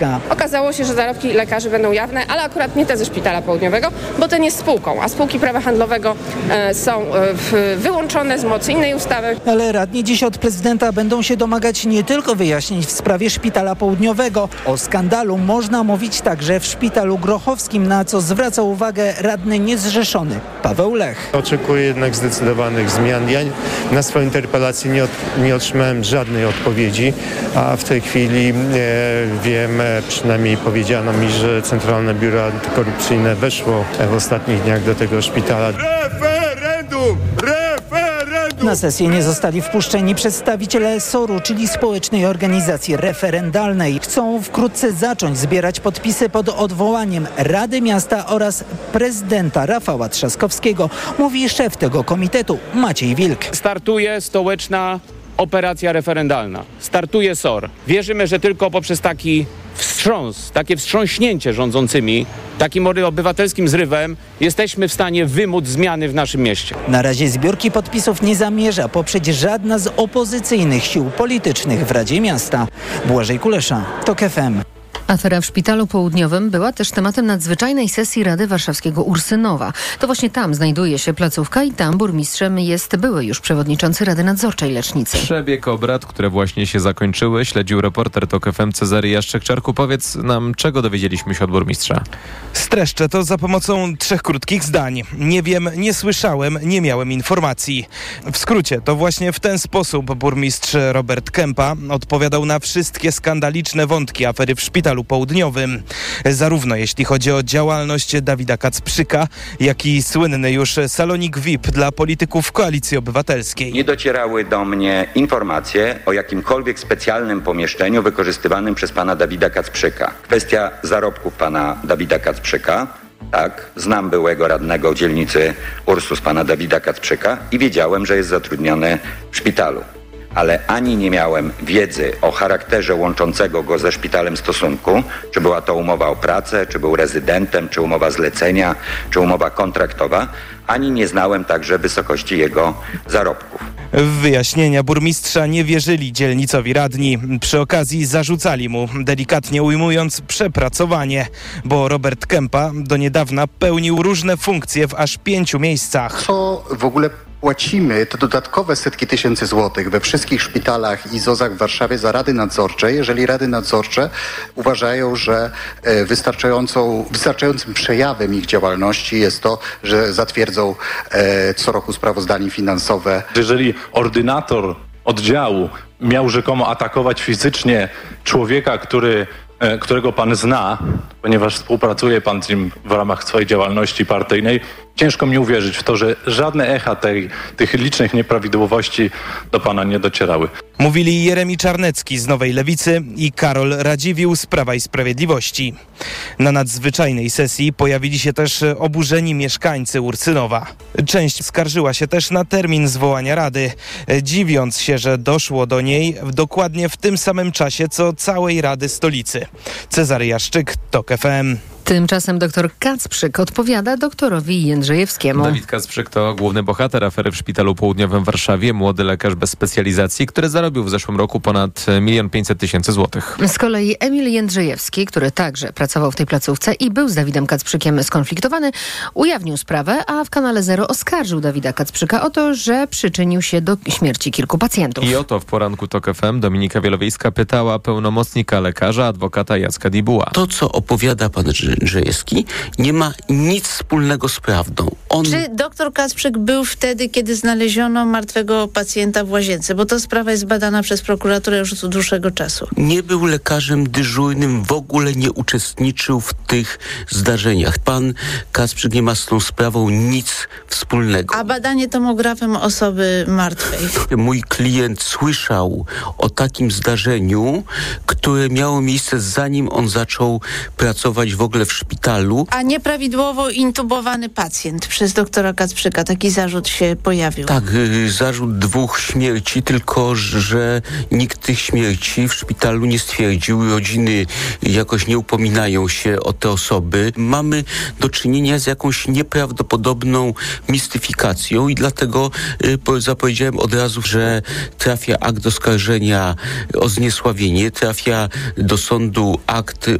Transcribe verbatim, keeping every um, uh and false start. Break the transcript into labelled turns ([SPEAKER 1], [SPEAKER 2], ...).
[SPEAKER 1] Okazało się, że zarobki lekarzy będą jawne, ale akurat nie te ze Szpitala Południowego, bo ten jest spółką, a spółki prawa handlowego e, są e, w, wyłączone z mocy innej ustawy.
[SPEAKER 2] Ale radni dziś od prezydenta będą się domagać nie tylko wyjaśnień w sprawie Szpitala Południowego. O skandalu można mówić także w Szpitalu Grochowskim, na co zwraca uwagę radny niezrzeszony Paweł Lech.
[SPEAKER 3] Oczekuję jednak zdecydowanych zmian. Ja na swoją interpelację nie, od, nie otrzymałem żadnej odpowiedzi, a w tej chwili e, wiem, e, przynajmniej powiedziano mi, że Centralne Biuro Antykorupcyjne weszło w ostatnich dniach do tego szpitala.
[SPEAKER 4] Referendum! Referendum!
[SPEAKER 2] Na sesję nie zostali wpuszczeni przedstawiciele S O R-u, czyli Społecznej Organizacji Referendalnej. Chcą wkrótce zacząć zbierać podpisy pod odwołaniem Rady Miasta oraz prezydenta Rafała Trzaskowskiego, mówi szef tego komitetu Maciej Wilk.
[SPEAKER 5] Startuje stołeczna operacja referendalna. Startuje S O R. Wierzymy, że tylko poprzez taki wstrząs, takie wstrząśnięcie rządzącymi, takim obywatelskim zrywem jesteśmy w stanie wymóc zmiany w naszym mieście.
[SPEAKER 2] Na razie zbiórki podpisów nie zamierza poprzeć żadna z opozycyjnych sił politycznych w Radzie Miasta. Błażej Kulesza, TOK F M.
[SPEAKER 6] Afera w Szpitalu Południowym była też tematem nadzwyczajnej sesji Rady Warszawskiego Ursynowa. To właśnie tam znajduje się placówka i tam burmistrzem jest były już przewodniczący Rady Nadzorczej Lecznicy.
[SPEAKER 7] Przebieg obrad, które właśnie się zakończyły, śledził reporter TOK F M Cezary Jaszczyk-Czarku. Powiedz nam, czego dowiedzieliśmy się od burmistrza?
[SPEAKER 8] Streszczę to za pomocą trzech krótkich zdań. Nie wiem, nie słyszałem, nie miałem informacji. W skrócie, to właśnie w ten sposób burmistrz Robert Kępa odpowiadał na wszystkie skandaliczne wątki afery w Szpitalu Południowym. Zarówno jeśli chodzi o działalność Dawida Kacprzyka, jak i słynny już salonik V I P dla polityków Koalicji Obywatelskiej.
[SPEAKER 9] Nie docierały do mnie informacje o jakimkolwiek specjalnym pomieszczeniu wykorzystywanym przez pana Dawida Kacprzyka. Kwestia zarobków pana Dawida Kacprzyka. Tak, znam byłego radnego dzielnicy Ursus pana Dawida Kacprzyka i wiedziałem, że jest zatrudniony w szpitalu. Ale ani nie miałem wiedzy o charakterze łączącego go ze szpitalem stosunku, czy była to umowa o pracę, czy był rezydentem, czy umowa zlecenia, czy umowa kontraktowa, ani nie znałem także wysokości jego zarobków.
[SPEAKER 8] W wyjaśnienia burmistrza nie wierzyli dzielnicowi radni. Przy okazji zarzucali mu, delikatnie ujmując, przepracowanie, bo Robert Kępa do niedawna pełnił różne funkcje w aż pięciu miejscach.
[SPEAKER 10] Co w ogóle płacimy te dodatkowe setki tysięcy złotych we wszystkich szpitalach i zozach w Warszawie za rady nadzorcze, jeżeli rady nadzorcze uważają, że wystarczającą, wystarczającym przejawem ich działalności jest to, że zatwierdzą e, co roku sprawozdanie finansowe.
[SPEAKER 11] Jeżeli ordynator oddziału miał rzekomo atakować fizycznie człowieka, który którego pan zna, ponieważ współpracuje pan z nim w ramach swojej działalności partyjnej, ciężko mi uwierzyć w to, że żadne echa tej, tych licznych nieprawidłowości do pana nie docierały.
[SPEAKER 8] Mówili Jeremi Czarnecki z Nowej Lewicy i Karol Radziwiłł z Prawa i Sprawiedliwości. Na nadzwyczajnej sesji pojawili się też oburzeni mieszkańcy Ursynowa. Część skarżyła się też na termin zwołania rady, dziwiąc się, że doszło do niej dokładnie w tym samym czasie, co całej Rady Stolicy. Cezary Jaszczyk, TOK F M.
[SPEAKER 6] Tymczasem doktor Kacprzyk odpowiada doktorowi Jędrzejewskiemu.
[SPEAKER 7] Dawid Kacprzyk to główny bohater afery w Szpitalu Południowym w Warszawie. Młody lekarz bez specjalizacji, który zarobił w zeszłym roku ponad milion pięćset tysięcy złotych.
[SPEAKER 6] Z kolei Emil Jędrzejewski, który także pracował w tej placówce i był z Dawidem Kacprzykiem skonfliktowany, ujawnił sprawę, a w kanale Zero oskarżył Dawida Kacprzyka o to, że przyczynił się do śmierci kilku pacjentów.
[SPEAKER 7] I oto w poranku TOK F M Dominika Wielowiejska pytała pełnomocnika lekarza, adwokata Jacka Dibuła.
[SPEAKER 12] To, co opowiada pan Jędrzejewski, nie ma nic wspólnego z prawdą. On...
[SPEAKER 13] Czy doktor Kacprzyk był wtedy, kiedy znaleziono martwego pacjenta w łazience? Bo ta sprawa jest badana przez prokuraturę już od dłuższego czasu.
[SPEAKER 12] Nie był lekarzem dyżurnym, w ogóle nie uczestniczył w tych zdarzeniach. Pan Kacprzyk nie ma z tą sprawą nic wspólnego.
[SPEAKER 13] A badanie tomografem osoby martwej?
[SPEAKER 12] Mój klient słyszał o takim zdarzeniu, które miało miejsce zanim on zaczął pracować w ogóle ogóle w szpitalu.
[SPEAKER 13] A nieprawidłowo intubowany pacjent przez doktora Kacprzyka, taki zarzut się pojawił.
[SPEAKER 12] Tak, y, zarzut dwóch śmierci, tylko że nikt tych śmierci w szpitalu nie stwierdził. Rodziny jakoś nie upominają się o te osoby. Mamy do czynienia z jakąś nieprawdopodobną mistyfikacją i dlatego y, zapowiedziałem od razu, że trafia akt oskarżenia o zniesławienie, trafia do sądu akt